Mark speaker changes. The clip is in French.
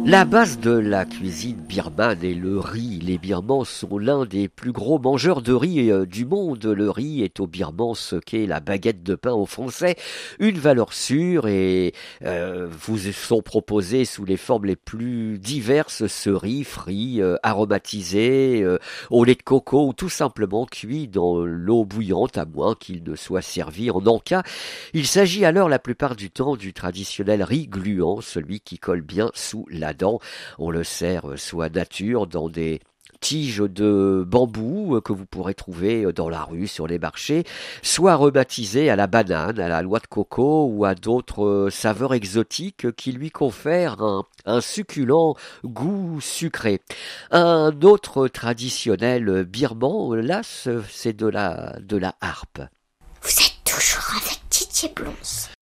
Speaker 1: La base de la cuisine birmane est le riz. Les Birmans sont l'un des plus gros mangeurs de riz du monde. Le riz est au Birman ce qu'est la baguette de pain aux Français, une valeur sûre et vous sont proposés sous les formes les plus diverses ce riz frit, aromatisé, au lait de coco ou tout simplement cuit dans l'eau bouillante à moins qu'il ne soit servi en encas. Il s'agit alors la plupart du temps du traditionnel riz gluant, celui qui colle bien sous la dent. On le sert soit nature dans des tiges de bambou que vous pourrez trouver dans la rue, sur les marchés, soit aromatisé à la banane, à la noix de coco ou à d'autres saveurs exotiques qui lui confèrent un succulent goût sucré. Un autre traditionnel birman, là, c'est de la harpe.
Speaker 2: Vous êtes toujours avec Didier Blonce.